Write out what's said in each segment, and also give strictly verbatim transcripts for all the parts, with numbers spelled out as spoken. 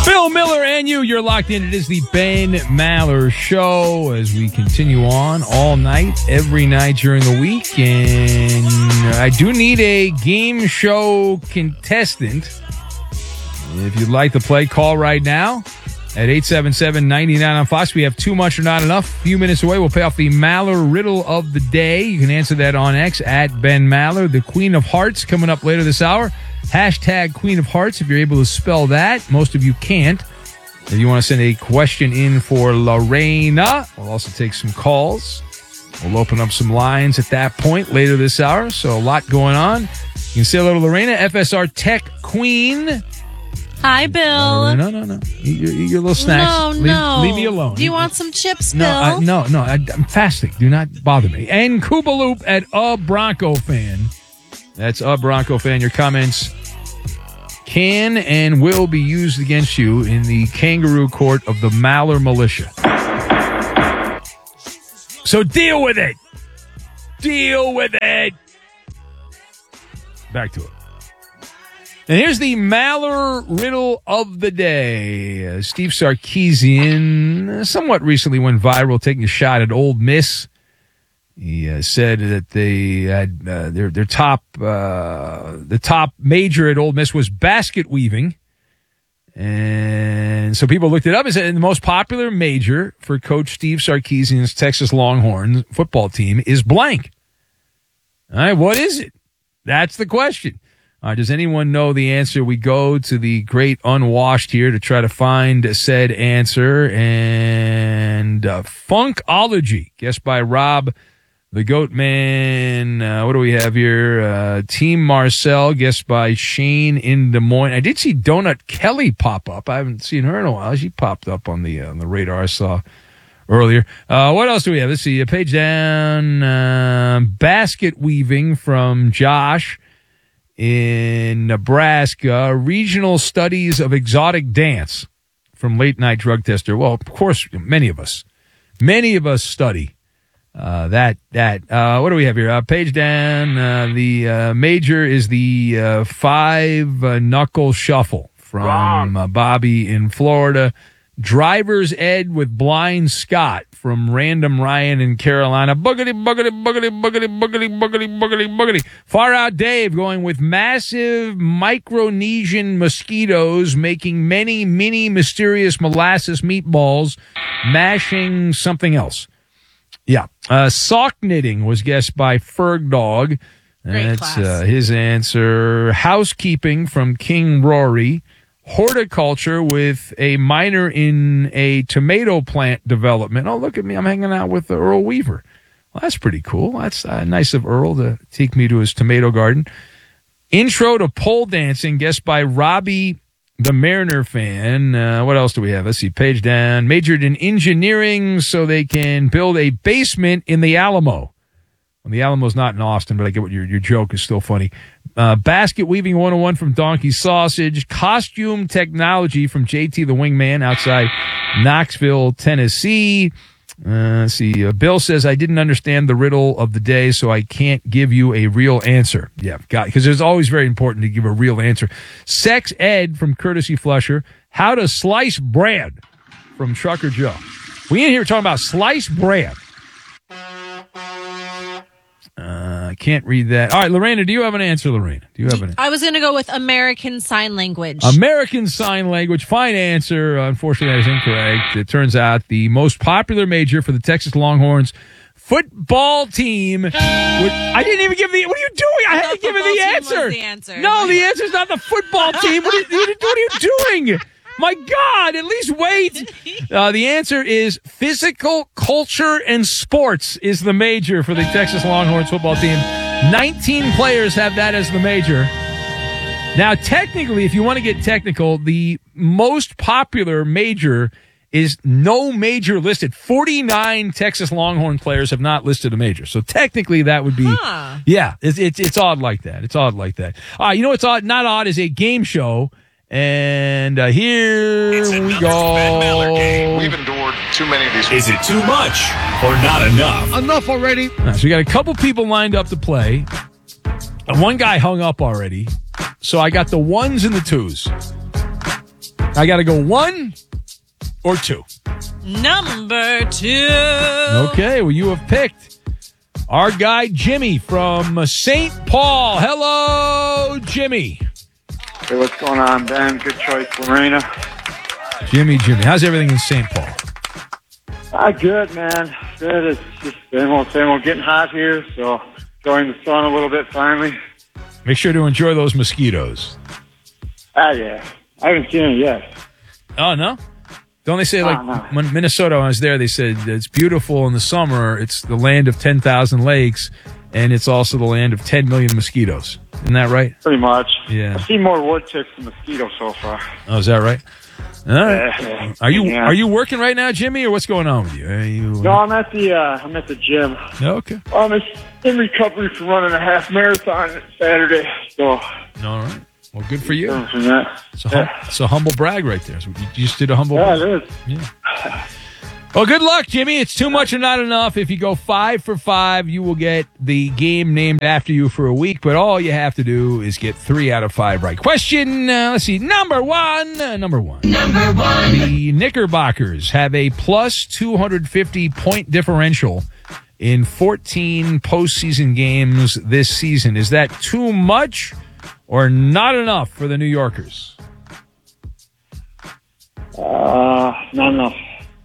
Bill Miller and you, you're locked in. It is the Ben Maller Show as we continue on all night, every night during the week. And I do need a game show contestant. If you'd like to play, call right now at eight seven seven, nine nine on Fox. We have too much or not enough. A few minutes away, we'll pay off the Maller riddle of the day. You can answer that on X at Ben Maller. The Queen of Hearts coming up later this hour. Hashtag Queen of Hearts if you're able to spell that. Most of you can't. If you want to send a question in for Lorena, we'll also take some calls. We'll open up some lines at that point later this hour. So a lot going on. You can say hello to Lorena, F S R Tech Queen. Hi, Bill. No, no, no. Eat your, eat your little snacks. No, leave, no. Leave me alone. Do you want some chips, Bill? No, I, no, no. I, I'm fasting. Do not bother me. And Koopaloop at a Bronco fan. That's a Bronco fan. Your comments can and will be used against you in the kangaroo court of the Maller Militia. So deal with it. Deal with it. Back to it. And here's the Maller riddle of the day. Uh, Steve Sarkisian uh, somewhat recently went viral taking a shot at Ole Miss. He uh, said that they had uh, their their top uh, the top major at Ole Miss was basket weaving, and so people looked it up and said the most popular major for Coach Steve Sarkisian's Texas Longhorns football team is blank. All right, what is it? That's the question. Uh, does anyone know the answer? We go to the great unwashed here to try to find said answer, and uh, Funkology, guessed by Rob. The Goat Man, uh, what do we have here? Uh, Team Marcel, guessed by Shane in Des Moines. I did see Donut Kelly pop up. I haven't seen her in a while. She popped up on the uh, on the radar I saw earlier. Uh, what else do we have? Let's see. A page down. Uh, basket weaving from Josh in Nebraska. Regional studies of exotic dance from Late Night Drug Tester. Well, of course, many of us, many of us study. Uh, that, that, uh, what do we have here? Uh, page down, uh, the, uh, major is the, uh, five uh, knuckle shuffle from uh, Bobby in Florida. Driver's Ed with Blind Scott from Random Ryan in Carolina. Boogity, boogity, boogity, boogity, boogity, boogity, boogity, boogity. Far Out Dave going with massive Micronesian mosquitoes making many mini mysterious molasses meatballs, mashing something else. Yeah. Uh, sock knitting was guessed by Ferg Dog. Great That's uh, his answer. Housekeeping from King Rory. Horticulture with a minor in a tomato plant development. Oh, look at me. I'm hanging out with Earl Weaver. Well, that's pretty cool. That's uh, nice of Earl to take me to his tomato garden. Intro to pole dancing, guessed by Robbie the Mariner fan. Uh, what else do we have? Let's see. Page down. Majored in engineering so they can build a basement in the Alamo. Well, the Alamo's not in Austin, but I get what your your joke is still funny. Uh, basket weaving one oh one from Donkey Sausage. Costume technology from J T the Wingman outside Knoxville, Tennessee. Uh, let's see. Uh, Bill says, I didn't understand the riddle of the day, so I can't give you a real answer. Yeah, got it. Because it's always very important to give a real answer. Sex Ed from Courtesy Flusher. How to slice bread from Trucker Joe. We in here talking about sliced bread. Uh, I can't read that. All right, Lorena, do you have an answer, Lorena? Do you have an answer? I was going to go with American Sign Language. American Sign Language. Fine answer. Uh, unfortunately, that is incorrect. It turns out the most popular major for the Texas Longhorns football team. Would, I didn't even give the... What are you doing? I had to give it the answer. the answer. No, the answer's not the football team. What are you, what are you doing? My God, at least wait. Uh, the answer is physical culture and sports is the major for the Texas Longhorns football team. nineteen players have that as the major. Now, technically, if you want to get technical, the most popular major is no major listed. forty-nine Texas Longhorn players have not listed a major. So technically that would be, huh. yeah, it's, it's, it's odd like that. It's odd like that. All right, you know what's odd? Not odd is a game show. And uh, here it's we go. Ben Maller game. We've endured too many of these. Is it too much or not enough? Enough already. Right, so we got a couple people lined up to play. And one guy hung up already. So I got the ones and the twos. I got to go one or two. Number two. Okay, well, you have picked our guy Jimmy from Saint Paul. Hello, Jimmy. Hey, what's going on, Ben? Good choice, Lorena. Jimmy, Jimmy. How's everything in Saint Paul? Ah, good, man. Good. It's just same old, same old. Getting hot here, so enjoying the sun a little bit finally. Make sure to enjoy those mosquitoes. Ah, yeah. I haven't seen it yet. Oh, no? Don't they say, like, Oh, no. when Minnesota, when I was there, they said it's beautiful in the summer. It's the land of ten thousand lakes, and it's also the land of ten million mosquitoes. Isn't that right? Pretty much. Yeah. I've seen more wood ticks than mosquitoes so far. Oh, is that right? All right. Yeah. Are you Yeah. are you working right now, Jimmy, or what's going on with you? Are you? No, I'm at the uh, I'm at the gym. Okay. I'm in recovery from running a half marathon Saturday. So, All right. Well, good for you. from that. It's a, hum- it's a humble brag right there. So you just did a humble Yeah, brag. it is. Yeah. Well, good luck, Jimmy. It's too much or not enough. If you go five for five, you will get the game named after you for a week. But all you have to do is get three out of five right. Question, uh, let's see, number one. Uh, number one. Number one. The Knickerbockers have a plus two hundred fifty point differential in fourteen postseason games this season. Is that too much or not enough for the New Yorkers? Uh, not enough.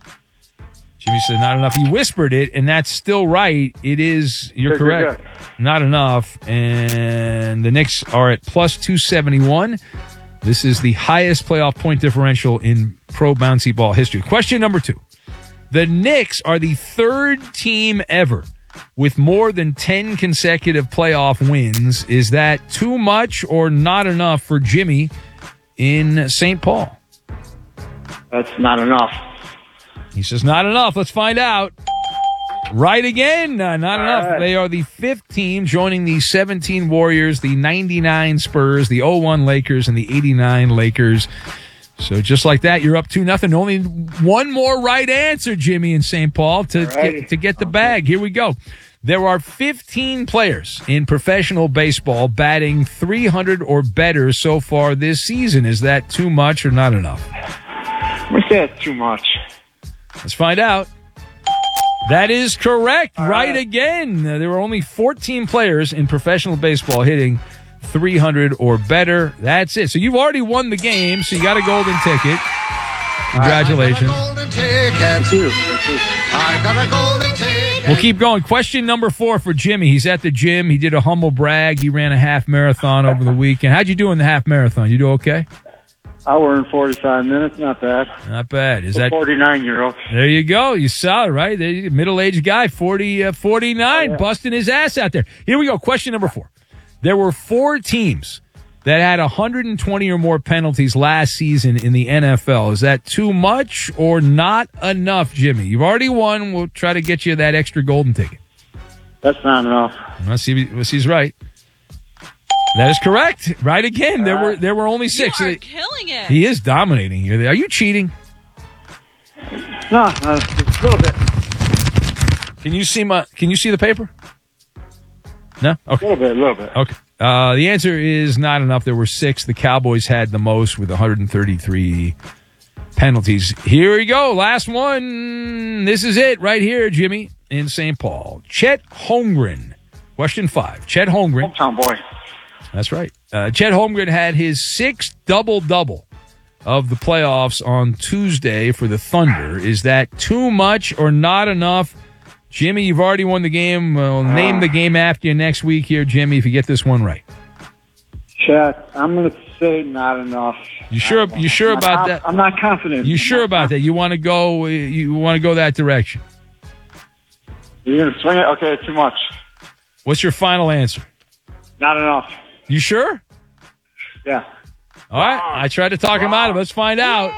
Jimmy said not enough. He whispered it, and that's still right. It is, you're Good, good, correct. Not enough. And the Knicks are at plus two seventy-one. This is the highest playoff point differential in pro bouncy ball history. Question number two. The Knicks are the third team ever with more than ten consecutive playoff wins. Is that too much or not enough for Jimmy in Saint Paul? That's not enough. He says, not enough. Let's find out. Right again. Uh, not All enough. right. They are the fifth team, joining the seventeen Warriors, the ninety-nine Spurs, the oh one Lakers, and the eighty-nine Lakers. So just like that, you're up two nothing. Only one more right answer, Jimmy in Saint Paul, to Alrighty. get, to get the bag. Here we go. There are fifteen players in professional baseball batting three hundred or better so far this season. Is that too much or not enough? I'm going to say that's too much. Let's find out. That is correct. All right right. again. Uh, there were only fourteen players in professional baseball hitting three hundred or better. That's it. So you've already won the game, so you got a golden ticket. Congratulations. Thank you. Thank you. We'll keep going. Question number four for Jimmy. He's at the gym. He did a humble brag. He ran a half marathon over the weekend. How'd you do in the half marathon? You do okay? Hour and forty-five minutes. Not bad. Not bad. Is that forty-nine-year-old. there? You go. You saw it, right? There you- middle-aged guy, forty, uh, forty-nine, Oh, yeah. busting his ass out there. Here we go. Question number four. There were four teams that had one hundred twenty or more penalties last season in the N F L. Is that too much or not enough, Jimmy? You've already won. We'll try to get you that extra golden ticket. That's not enough. Let's see if he's right. That is correct. Right again. There were there were only six. You are killing it. He is dominating here. Are you cheating? No, uh, just a little bit. Can you see my? Can you see the paper? No. A Okay. little bit, a little bit. Okay. Uh, the answer is not enough. There were six. The Cowboys had the most with one hundred thirty-three penalties. Here we go. Last one. This is it right here, Jimmy, in Saint Paul. Chet Holmgren. Question five. Chet Holmgren. Hometown boy. That's right. Uh, Chet Holmgren had his sixth double-double of the playoffs on Tuesday for the Thunder. Is that too much or not enough? Jimmy, you've already won the game. We'll name the game after you next week here, Jimmy, if you get this one right. Chet, I'm going to say not enough. You sure? You sure I'm about not, that? I'm not confident. You I'm sure not about that? You want to go? You want to go that direction? You're going to swing it? Okay, too much. What's your final answer? Not enough. You sure? Yeah. All right. I tried to talk him out of it. Let's find out.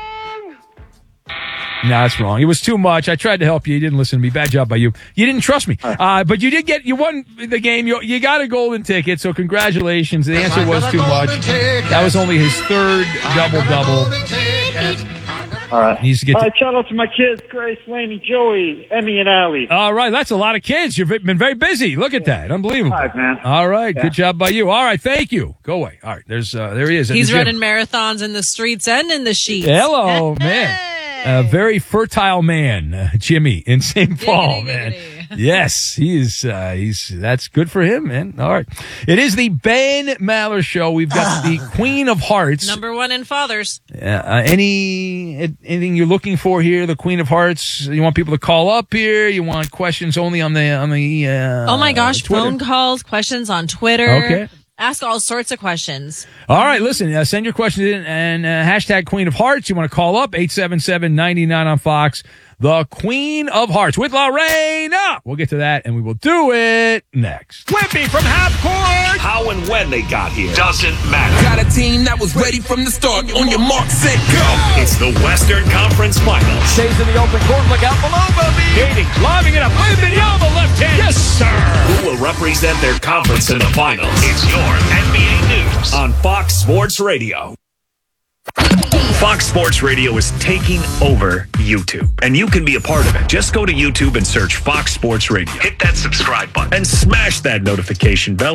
No, that's wrong. It was too much. I tried to help you. You didn't listen to me. Bad job by you. You didn't trust me. Uh, but you did get, you won the game. You, you got a golden ticket, so congratulations. The answer was too much. That was only his third double-double. All right. Needs to get All to- right, shout out to my kids, Grace, Laney, Joey, Emmy, and Allie. All right, that's a lot of kids. You've been very busy. Look at that. Unbelievable. All right, man. All right, Yeah. good job by you. All right, thank you. Go away. All right, there's uh, there he is. at He's the gym. running marathons in the streets and in the sheets. Hello, man. A very fertile man, uh, Jimmy in Saint Paul, Giggity, man. giggity. Yes, he is. Uh, he's that's good for him, man. All right, it is the Ben Maller Show. We've got the Queen of Hearts. Number one in fathers. Uh, uh, any anything you're looking for here? The Queen of Hearts. You want people to call up here? You want questions only on the on the? Uh, Oh my gosh, Twitter? phone calls, questions on Twitter. Okay. Ask all sorts of questions. All right, listen, uh, send your questions in and uh, hashtag Queen of Hearts. You want to call up eight seven seven, nine nine on Fox. The Queen of Hearts with Lorena. We'll get to that, and we will do it next. Whippy from half court. How and when they got here doesn't matter. Got a team that was ready from the start. On your mark, set, go. It's the Western Conference Finals. Stays in the open court. Look out below, Bobby. Gating, lobbing it up. With the left hand. Yes, sir. Who will represent their conference in the finals? It's your N B A News on Fox Sports Radio. Fox Sports Radio is taking over YouTube, and you can be a part of it. Just go to YouTube and search Fox Sports Radio. Hit that subscribe button and smash that notification bell